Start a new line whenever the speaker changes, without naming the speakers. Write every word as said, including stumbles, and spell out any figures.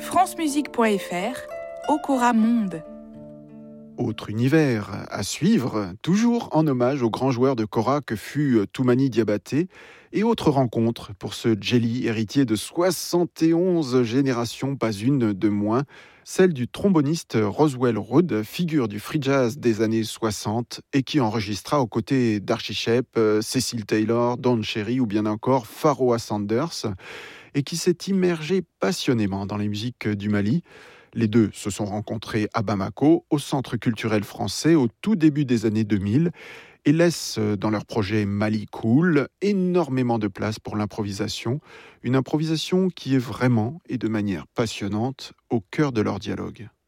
francemusique point f r, Okora Monde.
Autre univers à suivre, toujours en hommage au grand joueur de kora que fut Toumani Diabaté, et autre rencontre pour ce Djely, héritier de soixante et onze générations, pas une de moins, celle du tromboniste Roswell Rudd, figure du free jazz des années soixante et qui enregistra aux côtés d'Archie Shepp, Cecil Taylor, Don Cherry ou bien encore Pharoah Sanders, et qui s'est immergé passionnément dans les musiques du Mali. Les deux se sont rencontrés à Bamako, au Centre culturel français, au tout début des années deux mille, et laissent dans leur projet Mali Cool énormément de place pour l'improvisation, une improvisation qui est vraiment et de manière passionnante au cœur de leur dialogue.